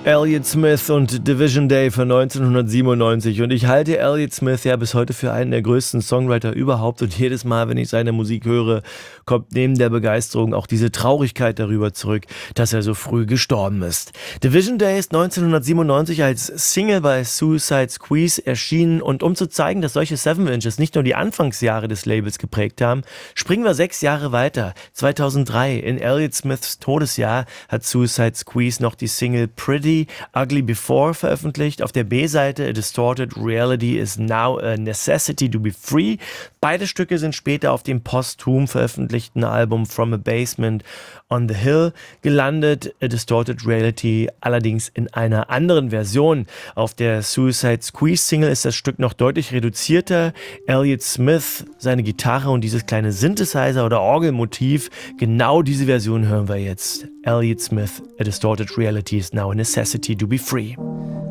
Elliott Smith und Division Day von 1997 und ich halte Elliott Smith ja bis heute für einen der größten Songwriter überhaupt und jedes Mal, wenn ich seine Musik höre, kommt neben der Begeisterung auch diese Traurigkeit darüber zurück, dass er so früh gestorben ist. Division Day ist 1997 als Single bei Suicide Squeeze erschienen und um zu zeigen, dass solche 7-Inches nicht nur die Anfangsjahre des Labels geprägt haben, springen wir 6 Jahre weiter. 2003, in Elliott Smiths Todesjahr, hat Suicide Squeeze noch die Single Pretty Ugly Before veröffentlicht. Auf der B-Seite A Distorted Reality is Now a Necessity to be Free. Beide Stücke sind später auf dem posthum veröffentlichten Album From a Basement on the Hill gelandet. A Distorted Reality allerdings in einer anderen Version. Auf der Suicide Squeeze Single ist das Stück noch deutlich reduzierter. Elliott Smith, seine Gitarre und dieses kleine Synthesizer- oder Orgelmotiv, genau diese Version hören wir jetzt. Elliott Smith, A Distorted Reality is Now a Necessity to be Free.